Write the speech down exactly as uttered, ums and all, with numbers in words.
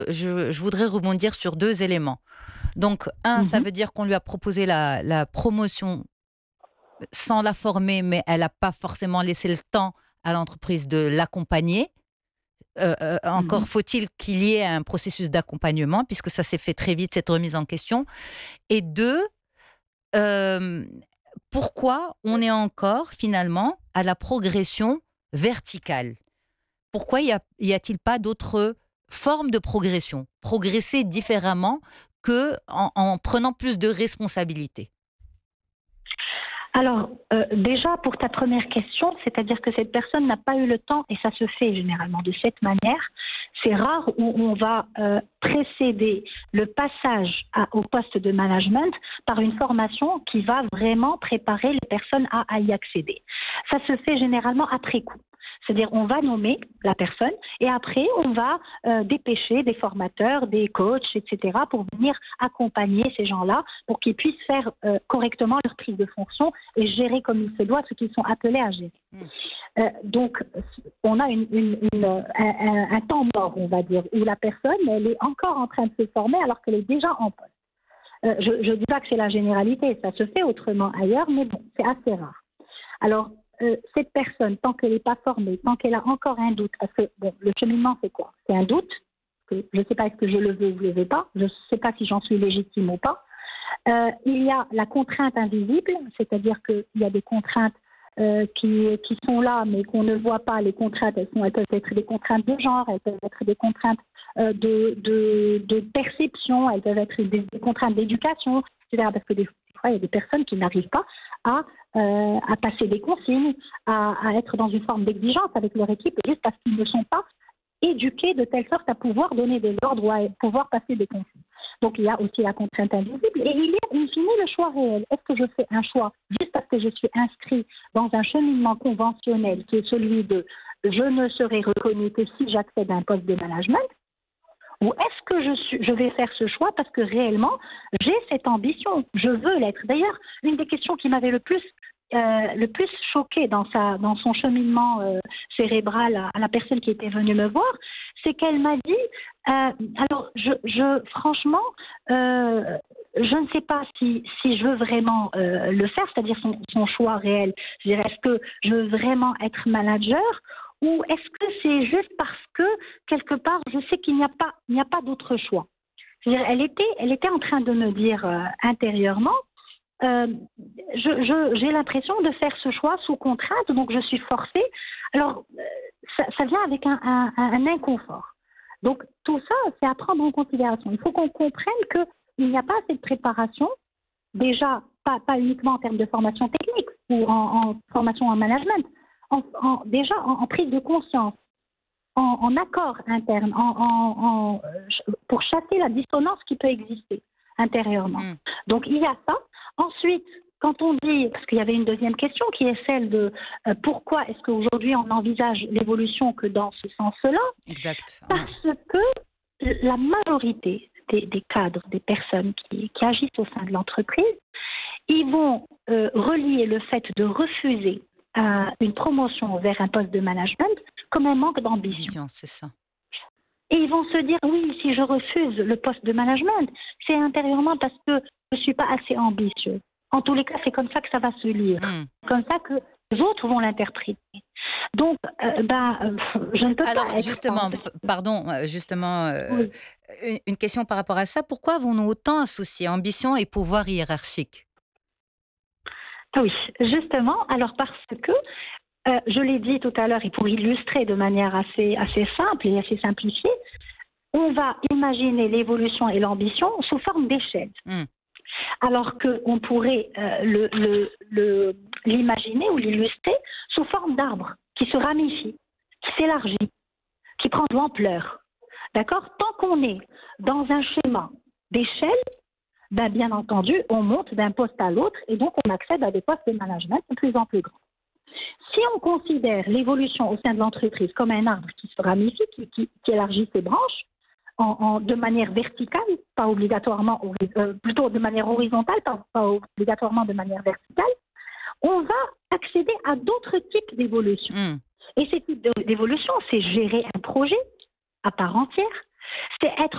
je, je voudrais rebondir sur deux éléments. Donc, un, ça Mhm. veut dire qu'on lui a proposé la, la promotion sans la former, mais elle n'a pas forcément laissé le temps à l'entreprise de l'accompagner. Euh, euh, encore Mhm. faut-il qu'il y ait un processus d'accompagnement, puisque ça s'est fait très vite, cette remise en question. Et deux, euh, pourquoi on est encore finalement à la progression verticale? Pourquoi y a, y a-t-il pas d'autres formes de progression? Progresser différemment que en, en prenant plus de responsabilités. Alors, euh, déjà, pour ta première question, c'est-à-dire que cette personne n'a pas eu le temps, et ça se fait généralement de cette manière, c'est rare où on va euh, précéder le passage à- au poste de management par une formation qui va vraiment préparer les personnes à, à y accéder. Ça se fait généralement après coup. C'est-à-dire on va nommer la personne et après on va euh, dépêcher des formateurs, des coachs, et cetera pour venir accompagner ces gens-là pour qu'ils puissent faire euh, correctement leur prise de fonction et gérer comme il se doit ce qu'ils sont appelés à gérer. Mm. Euh, donc, on a une, une, une, un, un, un temps mort, on va dire, où la personne elle est encore en train de se former alors qu'elle est déjà en poste. Euh, je ne dis pas que c'est la généralité, ça se fait autrement ailleurs, mais bon, c'est assez rare. Alors, euh, cette personne, tant qu'elle n'est pas formée, tant qu'elle a encore un doute, parce que bon, le cheminement, c'est quoi? C'est un doute, que je ne sais pas est-ce que je le veux ou je ne le veux pas, je ne sais pas si j'en suis légitime ou pas. Euh, il y a la contrainte invisible, c'est-à-dire qu'il y a des contraintes euh, qui, qui sont là, mais qu'on ne voit pas. Les contraintes, elles, sont, elles peuvent être des contraintes de genre, elles peuvent être des contraintes euh, de, de, de perception, elles peuvent être des, des contraintes d'éducation, et cetera. Parce que des fois, il y a des personnes qui n'arrivent pas à, euh, à passer des consignes, à, à être dans une forme d'exigence avec leur équipe, juste parce qu'ils ne sont pas éduqués de telle sorte à pouvoir donner de l'ordre ou à pouvoir passer des consignes. Donc, il y a aussi la contrainte invisible et il y a, in fine, le choix réel. Est-ce que je fais un choix juste parce que je suis inscrit dans un cheminement conventionnel qui est celui de je ne serai reconnu que si j'accède à un poste de management, ou est-ce que je, suis, je vais faire ce choix parce que réellement, j'ai cette ambition, je veux l'être. D'ailleurs, une des questions qui m'avait le plus Euh, le plus choqué dans, sa, dans son cheminement euh, cérébral à, à la personne qui était venue me voir, c'est qu'elle m'a dit, euh, alors je, je franchement, euh, je ne sais pas si, si je veux vraiment euh, le faire, c'est-à-dire son, son choix réel. C'est-à-dire, est-ce que je veux vraiment être manager ou est-ce que c'est juste parce que quelque part, je sais qu'il n'y a pas, il n'y a pas d'autre choix. C'est-à-dire, elle était, elle était en train de me dire euh, intérieurement, euh, je, je, j'ai l'impression de faire ce choix sous contrainte, donc je suis forcée. Alors, euh, ça, ça vient avec un, un, un inconfort. Donc, tout ça, c'est à prendre en considération. Il faut qu'on comprenne qu'il n'y a pas assez de préparation, déjà, pas, pas uniquement en termes de formation technique ou en, en formation en management, en, en, déjà en, en prise de conscience, en, en accord interne, en, en, en, pour chasser la dissonance qui peut exister intérieurement. Mm. Donc, il y a ça. Ensuite, quand on dit, parce qu'il y avait une deuxième question qui est celle de euh, pourquoi est-ce qu'aujourd'hui on envisage l'évolution que dans ce sens-là, Exact. Ouais. parce que la majorité des, des cadres, des personnes qui, qui agissent au sein de l'entreprise, ils vont euh, relier le fait de refuser euh, une promotion vers un poste de management comme un manque d'ambition. Vision, c'est ça. Et ils vont se dire, oui, si je refuse le poste de management, c'est intérieurement parce que je ne suis pas assez ambitieux. En tous les cas, c'est comme ça que ça va se lire. Mm. Comme ça que les autres vont l'interpréter. Donc, euh, ben, euh, je ne peux Alors, pas être... justement, p- pardon, euh, justement, euh, Oui. une, une question par rapport à ça. Pourquoi avons-nous autant associé ambition et pouvoir hiérarchique? Oui, justement, alors parce que, euh, je l'ai dit tout à l'heure, et pour illustrer de manière assez, assez simple et assez simplifiée, on va imaginer l'évolution et l'ambition sous forme d'échelle. Mm. Alors qu'on pourrait euh, le, le, le, l'imaginer ou l'illustrer sous forme d'arbre qui se ramifie, qui s'élargit, qui prend de l'ampleur. D'accord? Tant qu'on est dans un schéma d'échelle, ben bien entendu, on monte d'un poste à l'autre et donc on accède à des postes de management de plus en plus grands. Si on considère l'évolution au sein de l'entreprise comme un arbre qui se ramifie, qui, qui, qui élargit ses branches, En, en, de manière verticale, pas obligatoirement, euh, plutôt de manière horizontale, pas, pas obligatoirement de manière verticale, on va accéder à d'autres types d'évolutions. Mm. Et ces types d'évolutions, c'est gérer un projet à part entière, C'est être